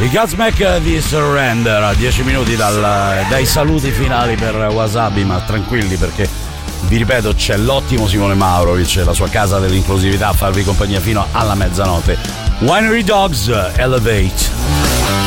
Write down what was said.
I Godsmack di Surrender a 10 minuti dai saluti finali per Wasabi, ma tranquilli perché vi ripeto c'è l'ottimo Simone Maurovic e la sua casa dell'inclusività a farvi compagnia fino alla mezzanotte. Winery Dogs, Elevate.